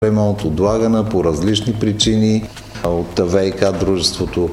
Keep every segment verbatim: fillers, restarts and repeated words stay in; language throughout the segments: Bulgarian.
ремонт, отлагана по различни причини. От ВиК дружеството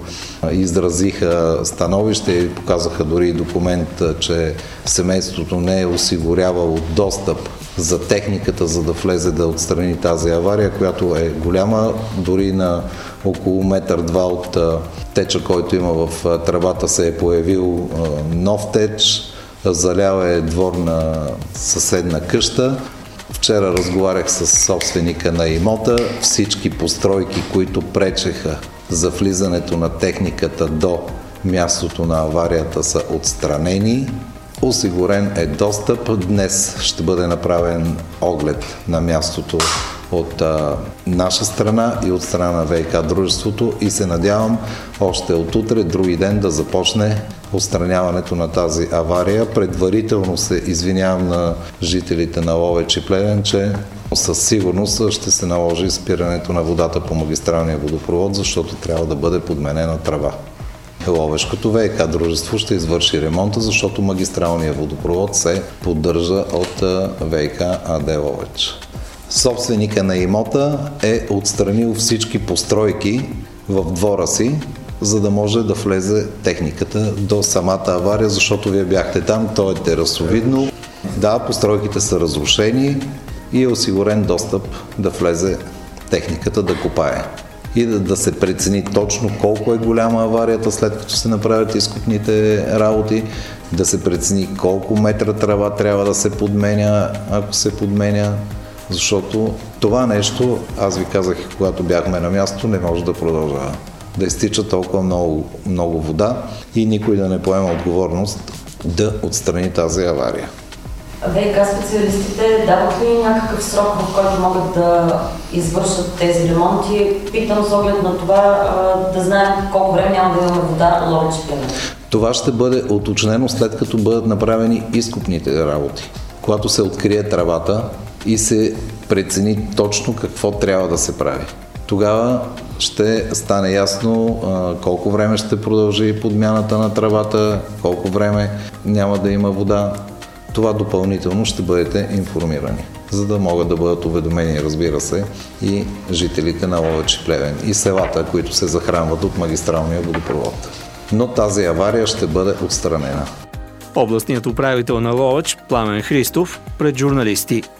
изразиха становище и показаха дори документ, че семейството не е осигурявало достъп за техниката, за да влезе да отстрани тази авария, която е голяма, дори на около метър-два от теча, който има в тръбата, се е появил нов теч, залял е двор на съседна къща. Вчера разговарях с собственика на имота. Всички постройки, които пречеха за влизането на техниката до мястото на аварията, са отстранени. Осигурен е достъп. Днес ще бъде направен оглед на мястото от а, наша страна и от страна на ВиК дружеството и се надявам още от утре, други ден, да започне отстраняването на тази авария. Предварително се извинявам на жителите на Ловеч и Плевен, че със сигурност ще се наложи спирането на водата по магистралния водопровод, защото трябва да бъде подменена тръба. Ловешкото ВиК дружество ще извърши ремонта, защото магистралният водопровод се поддържа от ВиК АД Ловеч. Собственика на имота е отстранил всички постройки в двора си, за да може да влезе техниката до самата авария, защото вие бяхте там, то е терасовидно. Да, постройките са разрушени и е осигурен достъп да влезе техниката да копае. И да, да се прецени точно колко е голяма аварията, след като се направят изкопните работи, да се прецени колко метра тръба трябва да се подменя, ако се подменя, защото това нещо, аз ви казах, когато бяхме на място, не може да продължава. Да изтича толкова много, много вода и никой да не поема отговорност да отстрани тази авария. ВиК специалистите дават ли някакъв срок, в който могат да извършат тези ремонти? Питам с оглед на това да знаем колко време няма да имаме вода в Ловеч и Плевен. Това ще бъде уточнено след като бъдат направени изкопните работи. Когато се открие тръбата и се прецени точно какво трябва да се прави. Тогава ще стане ясно а, колко време ще продължи подмяната на тръбата, колко време няма да има вода. Това допълнително ще бъдете информирани, за да могат да бъдат уведомени, разбира се, и жителите на Ловеч и Плевен и селата, които се захранват от магистралния водопровод. Но тази авария ще бъде отстранена. Областният управител на Ловеч Пламен Христов пред журналисти.